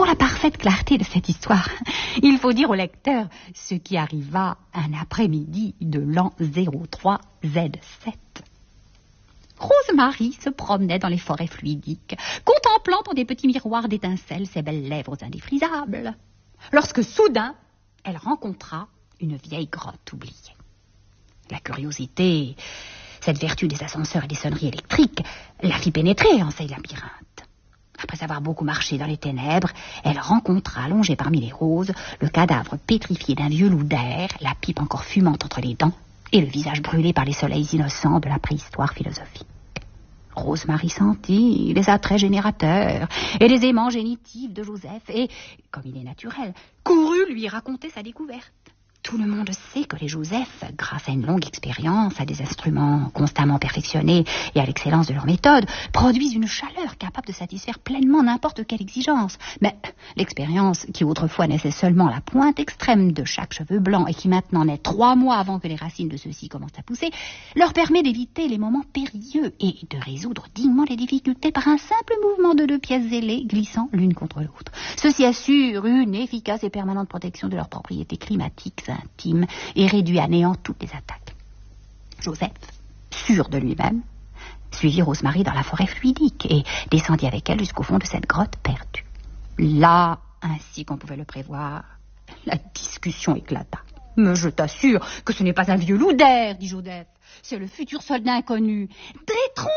Pour la parfaite clarté de cette histoire, il faut dire au lecteur ce qui arriva un après-midi de l'an 03Z7. Rosemary se promenait dans les forêts fluidiques, contemplant dans des petits miroirs d'étincelles ses belles lèvres indéfrisables, lorsque soudain, elle rencontra une vieille grotte oubliée. La curiosité, cette vertu des ascenseurs et des sonneries électriques, la fit pénétrer en ces labyrinthes. Après avoir beaucoup marché dans les ténèbres, elle rencontra, allongé parmi les roses, le cadavre pétrifié d'un vieux loup d'air, la pipe encore fumante entre les dents, et le visage brûlé par les soleils innocents de la préhistoire philosophique. Rosemary sentit les attraits générateurs et les aimants génitifs de Joseph et, comme il est naturel, courut lui raconter sa découverte. Tout le monde sait que les Joseph, grâce à une longue expérience, à des instruments constamment perfectionnés et à l'excellence de leur méthode, produisent une chaleur capable de satisfaire pleinement n'importe quelle exigence. Mais l'expérience, qui autrefois naissait seulement la pointe extrême de chaque cheveu blanc et qui maintenant naît 3 mois avant que les racines de ceux-ci commencent à pousser, leur permet d'éviter les moments périlleux et de résoudre dignement les difficultés par un simple mouvement de 2 pièces ailées glissant l'une contre l'autre. Ceci assure une efficace et permanente protection de leurs propriétés climatiques intimes et réduit à néant toutes les attaques. Joseph, sûr de lui-même, suivit Rosemary dans la forêt fluidique et descendit avec elle jusqu'au fond de cette grotte perdue. Là, ainsi qu'on pouvait le prévoir, la discussion éclata. « Mais je t'assure que ce n'est pas un vieux loup d'air, dit Joseph. C'est le futur soldat inconnu. »« Détrompe-toi »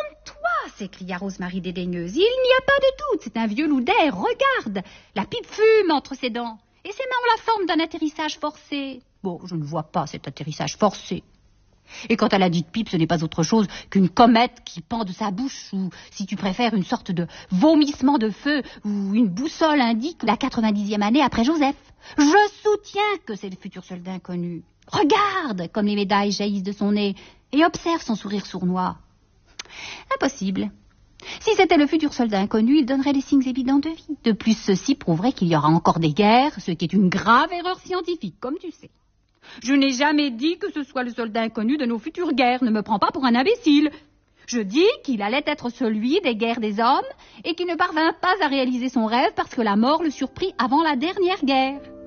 s'écria Rosemary dédaigneuse. « Il n'y a pas de doute, c'est un vieux loup d'air. Regarde, la pipe fume entre ses dents. Et ses mains ont la forme d'un atterrissage forcé. » Bon, je ne vois pas cet atterrissage forcé. Et quant à la dite pipe, ce n'est pas autre chose qu'une comète qui pend de sa bouche, ou, si tu préfères, une sorte de vomissement de feu, où une boussole indique la 90e année après Joseph. Je soutiens que c'est le futur soldat inconnu. Regarde comme les médailles jaillissent de son nez, et observe son sourire sournois. Impossible. Si c'était le futur soldat inconnu, il donnerait des signes évidents de vie. De plus, ceci prouverait qu'il y aura encore des guerres, ce qui est une grave erreur scientifique, comme tu sais. Je n'ai jamais dit que ce soit le soldat inconnu de nos futures guerres. Ne me prends pas pour un imbécile. Je dis qu'il allait être celui des guerres des hommes et qu'il ne parvint pas à réaliser son rêve parce que la mort le surprit avant la dernière guerre.